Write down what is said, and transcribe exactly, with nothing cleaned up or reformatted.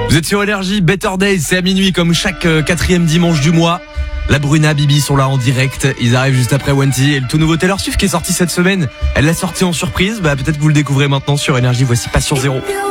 Vous êtes sur Énergie, Better Days, c'est à minuit comme chaque euh, quatrième dimanche du mois. La Bruna, Bibi sont là en direct, ils arrivent juste après Wanty et le tout nouveau Taylor Swift qui est sorti cette semaine. Elle l'a sorti en surprise, bah peut-être que vous le découvrez maintenant sur Énergie, voici Passion Zéro.